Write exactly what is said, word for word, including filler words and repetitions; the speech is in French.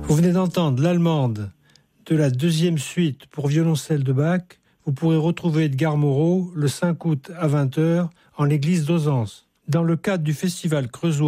Vous venez d'entendre l'allemande de la deuxième suite pour violoncelle de Bach. Vous pourrez retrouver Edgar Moreau le cinq août à vingt heures en l'église d'Ozance. Dans le cadre du festival Creusois